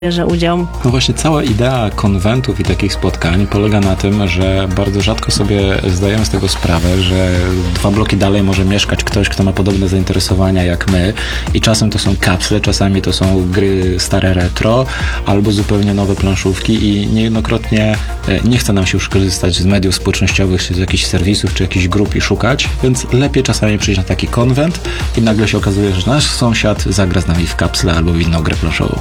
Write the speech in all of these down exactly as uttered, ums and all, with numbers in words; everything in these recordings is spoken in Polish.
bierze udział. No właśnie cała idea konwentów i takich spotkań polega na tym, że bardzo rzadko sobie zdajemy z tego sprawę, że dwa bloki dalej może mieszkać ktoś, kto ma podobne zainteresowania jak my i czasem to są kapsle, czasami to są gry stare retro albo zupełnie nowe planszówki i niejednokrotnie nie chce nam się już korzystać z mediów społecznościowych, czy z jakichś serwisów, czy jakichś grup i szukać, więc lepiej czasami przyjść na taki konwent i nagle się okazuje, że nasz sąsiad zagra z nami w kapsle albo w inną grę planszową.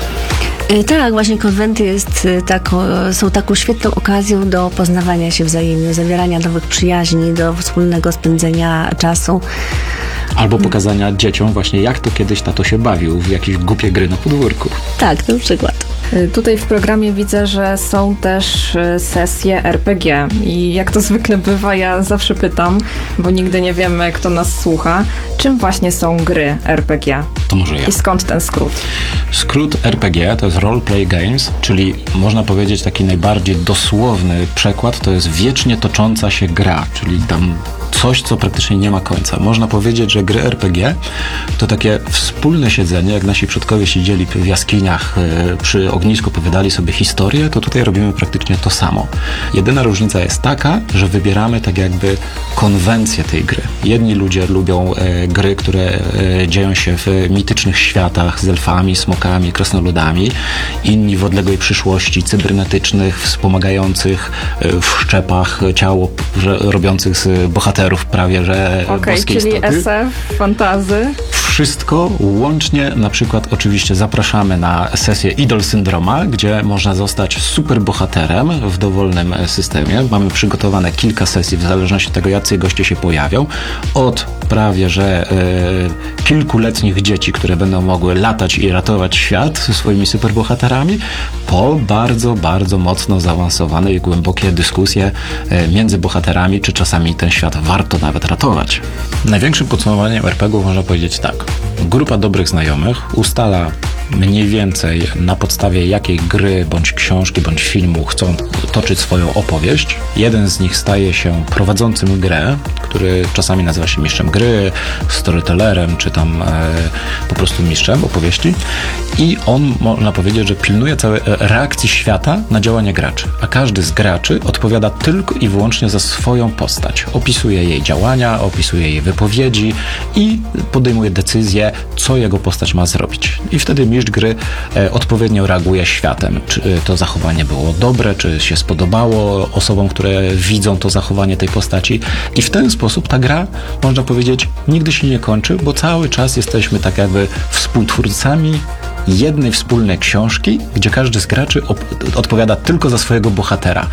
Tak, właśnie konwenty jest taką, są taką świetną okazją do poznawania się wzajemnie, zawierania nowych przyjaźni, do wspólnego spędzenia czasu. Albo pokazania dzieciom właśnie, jak to kiedyś tato się bawił w jakieś głupie gry na podwórku. Tak, na przykład. Tutaj w programie widzę, że są też sesje er pe gie i jak to zwykle bywa, ja zawsze pytam, bo nigdy nie wiemy, kto nas słucha, czym właśnie są gry er pe gie? To może ja. I skąd ten skrót? Skrót er pe gie to jest Role Play Games, czyli można powiedzieć taki najbardziej dosłowny przekład, to jest wiecznie tocząca się gra, czyli tam coś, co praktycznie nie ma końca. Można powiedzieć, że gry er pe gie to takie wspólne siedzenie, jak nasi przodkowie siedzieli w jaskiniach przy ognisku, opowiadali sobie historię, to tutaj robimy praktycznie to samo. Jedyna różnica jest taka, że wybieramy tak jakby konwencję tej gry. Jedni ludzie lubią e, gry, które e, dzieją się w mitycznych światach z elfami, smokami, krasnoludami, inni w odległej przyszłości, cybernetycznych, wspomagających e, w szczepach ciało że, robiących z bohaterów prawie, że okay, boskie czyli istoty. es ef, fantazy. Wszystko łącznie, na przykład oczywiście zapraszamy na sesję Idol Syndroma, gdzie można zostać super bohaterem w dowolnym systemie. Mamy przygotowane kilka sesji w zależności od tego, jacy goście się pojawią. Od prawie, że y, kilkuletnich dzieci, które będą mogły latać i ratować świat swoimi superbohaterami, po bardzo, bardzo mocno zaawansowane i głębokie dyskusje y, między bohaterami, czy czasami ten świat warto nawet ratować. Największym podsumowaniem er pe gie ów można powiedzieć tak. Grupa dobrych znajomych ustala mniej więcej na podstawie jakiej gry, bądź książki, bądź filmu chcą toczyć swoją opowieść. Jeden z nich staje się prowadzącym grę, który czasami nazywa się mistrzem gry, storytellerem, czy tam e, po prostu mistrzem opowieści. I on, można powiedzieć, że pilnuje całej reakcji świata na działania graczy. A każdy z graczy odpowiada tylko i wyłącznie za swoją postać. Opisuje jej działania, opisuje jej wypowiedzi i podejmuje decyzję, co jego postać ma zrobić. I wtedy mistrz gry e, odpowiednio reaguje światem. Czy to zachowanie było dobre, czy się spodobało osobom, które widzą to zachowanie tej postaci. I w ten sposób ta gra, można powiedzieć, nigdy się nie kończy, bo cały czas jesteśmy tak jakby współtwórcami jednej wspólnej książki, gdzie każdy z graczy op- odpowiada tylko za swojego bohatera.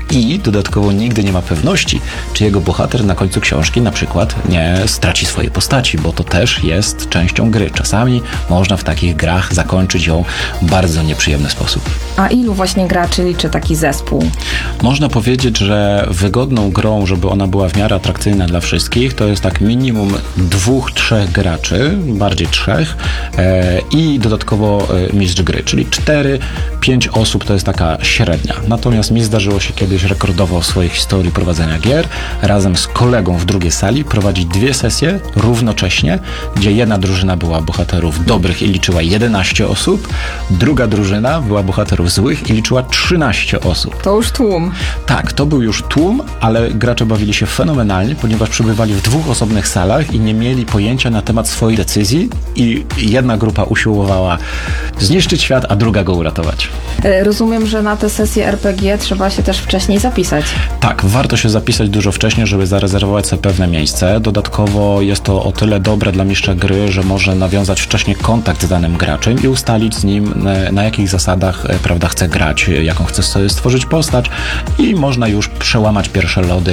I dodatkowo nigdy nie ma pewności, czy jego bohater na końcu książki na przykład nie straci swojej postaci, bo to też jest częścią gry. Czasami można w takich grach zakończyć ją w bardzo nieprzyjemny sposób. A ilu właśnie graczy liczy taki zespół? Można powiedzieć, że wygodną grą, żeby ona była w miarę atrakcyjna dla wszystkich, to jest tak minimum dwóch, trzech graczy, bardziej trzech e, i dodatkowo mistrz gry, czyli cztery, pięć osób to jest taka średnia. Natomiast mi zdarzyło się kiedyś rekordowo w swojej historii prowadzenia gier razem z kolegą w drugiej sali prowadzić dwie sesje równocześnie, gdzie jedna drużyna była bohaterów dobrych i liczyła jedenaście osób, druga drużyna była bohaterów złych i liczyła trzynaście osób. To już tłum. Tak, to był już tłum, ale gracze bawili się fenomenalnie, ponieważ przebywali w dwóch osobnych salach i nie mieli pojęcia na temat swoich decyzji i jedna grupa usiłowała zniszczyć świat, a druga go uratować. Rozumiem, że na te sesje er pe gie trzeba się też wcześniej zapisać. Tak, warto się zapisać dużo wcześniej, żeby zarezerwować sobie pewne miejsce. Dodatkowo jest to o tyle dobre dla mistrza gry, że może nawiązać wcześniej kontakt z danym graczem i ustalić z nim, na jakich zasadach, prawda, chce grać, jaką chce sobie stworzyć postać i można już przełamać pierwsze lody,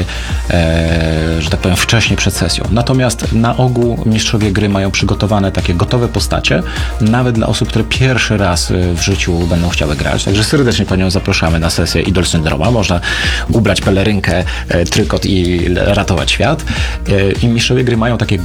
e, że tak powiem, wcześniej przed sesją. Natomiast na ogół mistrzowie gry mają przygotowane takie gotowe postacie, nawet dla osób, które pierwszy raz w życiu będą chciały grać. Także serdecznie Panią zapraszamy na sesję Idol Syndroma. Można ubrać pelerynkę, trykot i ratować świat. I mistrzowie gry mają takie